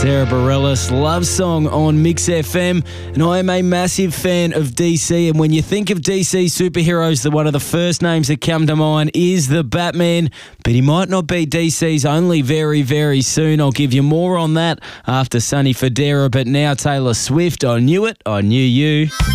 Sarah Bareilles, Love Song on Mix FM. And I am a massive fan of DC. And when you think of DC superheroes, one of the first names that come to mind is the Batman. But he might not be DC's only very, very soon. I'll give you more on that after Sonny Fodera. But now Taylor Swift, I Knew It, I Knew You.